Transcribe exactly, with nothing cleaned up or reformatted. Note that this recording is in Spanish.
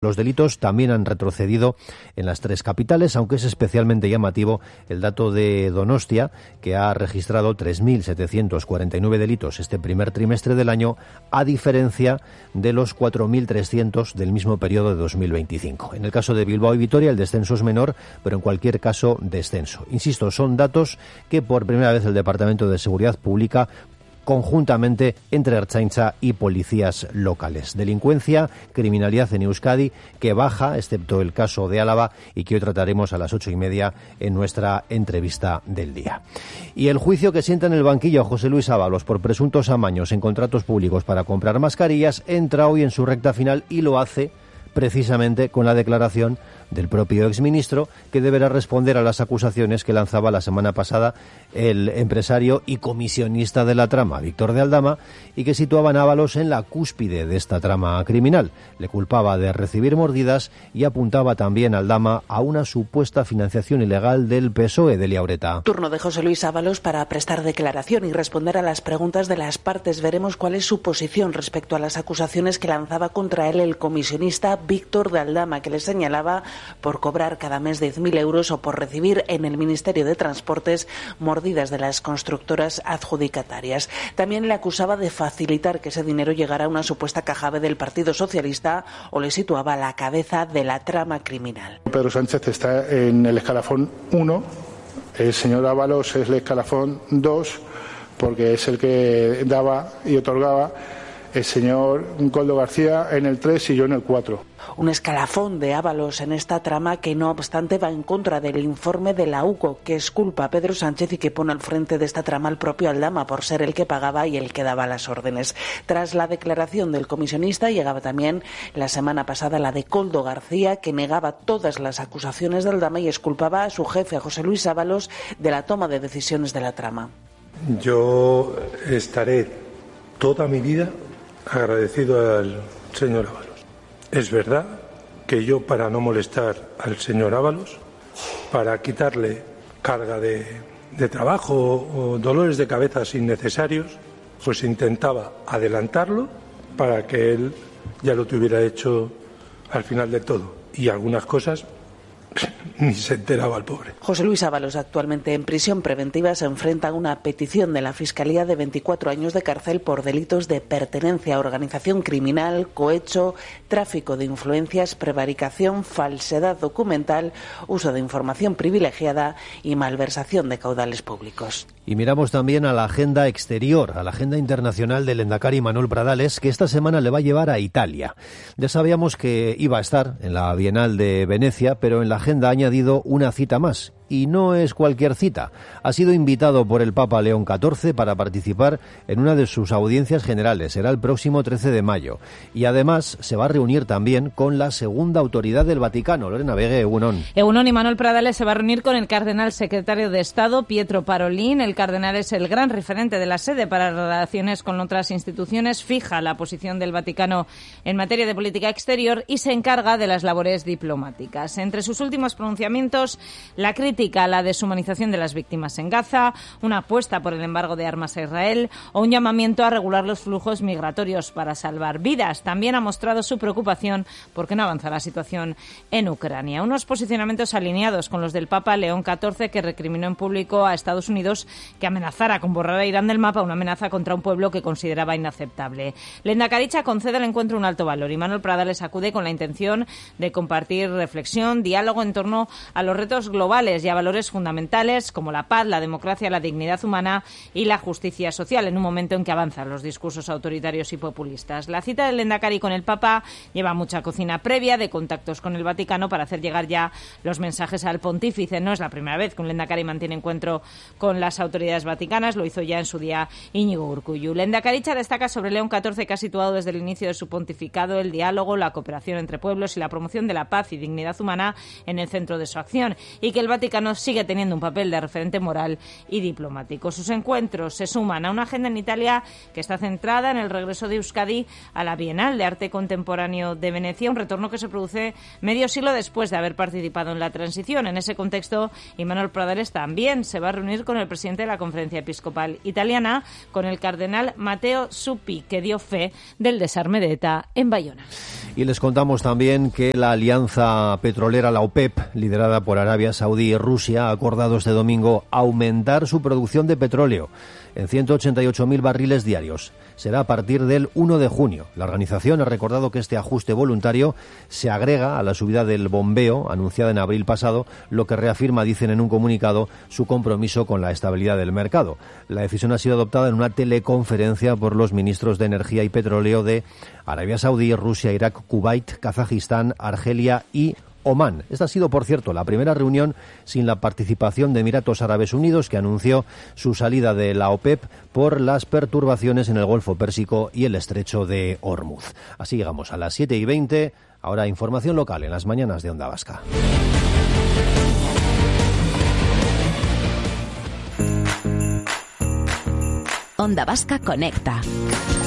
Los delitos también han retrocedido en las tres capitales, aunque es especialmente llamativo el dato de Donostia, que ha registrado tres mil setecientos cuarenta y nueve delitos este primer trimestre del año, a diferencia de los cuatro mil trescientos del mismo periodo de dos mil veinticinco. En el caso de Bilbao y Vitoria el descenso es menor, pero en cualquier caso descenso. Insisto, son datos que por primera vez el Departamento de Seguridad publica conjuntamente entre Ertzaintza y policías locales. Delincuencia, criminalidad en Euskadi que baja, excepto el caso de Álava, y que hoy trataremos a las ocho y media en nuestra entrevista del día. Y el juicio que sienta en el banquillo a José Luis Ábalos por presuntos amaños en contratos públicos para comprar mascarillas entra hoy en su recta final y lo hace precisamente con la declaración del propio exministro, que deberá responder a las acusaciones que lanzaba la semana pasada el empresario y comisionista de la trama, Víctor de Aldama, y que situaban a Ábalos en la cúspide de esta trama criminal. Le culpaba de recibir mordidas y apuntaba también a Aldama a una supuesta financiación ilegal del P S O E de Liaureta. Turno de José Luis Ábalos para prestar declaración y responder a las preguntas de las partes. Veremos cuál es su posición respecto a las acusaciones que lanzaba contra él el comisionista Víctor de Aldama, que le señalaba por cobrar cada mes diez mil euros o por recibir en el Ministerio de Transportes mordidas de las constructoras adjudicatarias. También le acusaba de facilitar que ese dinero llegara a una supuesta caja B del Partido Socialista o le situaba a la cabeza de la trama criminal. Pedro Sánchez está en el escalafón uno, el señor Ábalos es el escalafón dos, porque es el que daba y otorgaba, el señor Koldo García en el tres y yo en el cuatro. Un escalafón de Ábalos en esta trama que, no obstante, va en contra del informe de la U C O, que exculpa a Pedro Sánchez y que pone al frente de esta trama al propio Aldama por ser el que pagaba y el que daba las órdenes. Tras la declaración del comisionista llegaba también la semana pasada la de Koldo García, que negaba todas las acusaciones de Aldama y exculpaba a su jefe, a José Luis Ábalos, de la toma de decisiones de la trama. Yo estaré toda mi vida agradecido al señor Ábalos. Es verdad que yo, para no molestar al señor Ábalos, para quitarle carga de, de trabajo o dolores de cabeza innecesarios, pues intentaba adelantarlo para que él ya lo tuviera hecho al final de todo. Y algunas cosas ni se enteraba el pobre. José Luis Ábalos, actualmente en prisión preventiva, se enfrenta a una petición de la Fiscalía de veinticuatro años de cárcel por delitos de pertenencia a organización criminal, cohecho, tráfico de influencias, prevaricación, falsedad documental, uso de información privilegiada y malversación de caudales públicos. Y miramos también a la agenda exterior, a la agenda internacional del lehendakari Manuel Pradales, que esta semana le va a llevar a Italia. Ya sabíamos que iba a estar en la Bienal de Venecia, pero en la agenda ha añadido una cita más. Y no es cualquier cita. Ha sido invitado por el Papa León catorce para participar en una de sus audiencias generales. Será el próximo trece de mayo. Y además se va a reunir también con la segunda autoridad del Vaticano, Lorena Vega, Egunon. Egunon, y Manuel Pradales se va a reunir con el cardenal secretario de Estado, Pietro Parolin. El cardenal es el gran referente de la sede para relaciones con otras instituciones, fija la posición del Vaticano en materia de política exterior y se encarga de las labores diplomáticas. Entre sus últimos pronunciamientos, la crítica a la deshumanización de las víctimas en Gaza, una apuesta por el embargo de armas a Israel o un llamamiento a regular los flujos migratorios para salvar vidas. También ha mostrado su preocupación por qué no avanza la situación en Ucrania. Unos posicionamientos alineados con los del Papa León catorce, que recriminó en público a Estados Unidos que amenazara con borrar a Irán del mapa, una amenaza contra un pueblo que consideraba inaceptable. Lehendakaricha concede al encuentro un alto valor y Manuel Pradales acude con la intención de compartir reflexión, diálogo en torno a los retos globales y a valores fundamentales como la paz, la democracia, la dignidad humana y la justicia social, en un momento en que avanzan los discursos autoritarios y populistas. La cita del lehendakari con el Papa lleva mucha cocina previa de contactos con el Vaticano para hacer llegar ya los mensajes al pontífice. No es la primera vez que un lehendakari mantiene encuentro con las autoridades vaticanas, lo hizo ya en su día Íñigo Urkullu. Lehendakaricha destaca sobre León catorce, que ha situado desde el inicio de su pontificado el diálogo, la cooperación entre pueblos y la promoción de la paz y dignidad humana en el centro de su acción, y que el Vaticano Vaticano sigue teniendo un papel de referente moral y diplomático. Sus encuentros se suman a una agenda en Italia que está centrada en el regreso de Euskadi a la Bienal de Arte Contemporáneo de Venecia, un retorno que se produce medio siglo después de haber participado en la transición. En ese contexto, Imanol Pradares también se va a reunir con el presidente de la Conferencia Episcopal Italiana, con el cardenal Matteo Zuppi, que dio fe del desarme de ETA en Bayona. Y les contamos también que la alianza petrolera, la OPEP, liderada por Arabia Saudí y Rusia, ha acordado este domingo aumentar su producción de petróleo en ciento ochenta y ocho mil barriles diarios. Será a partir del uno de junio. La organización ha recordado que este ajuste voluntario se agrega a la subida del bombeo anunciada en abril pasado, lo que reafirma, dicen en un comunicado, su compromiso con la estabilidad del mercado. La decisión ha sido adoptada en una teleconferencia por los ministros de Energía y Petróleo de Arabia Saudí, Rusia, Irak, Kuwait, Kazajistán, Argelia y Omán. Esta ha sido, por cierto, la primera reunión sin la participación de Emiratos Árabes Unidos, que anunció su salida de la OPEP por las perturbaciones en el Golfo Pérsico y el Estrecho de Hormuz. Así llegamos a las siete y veinte. Ahora información local en las mañanas de Onda Vasca. Onda Vasca Conecta.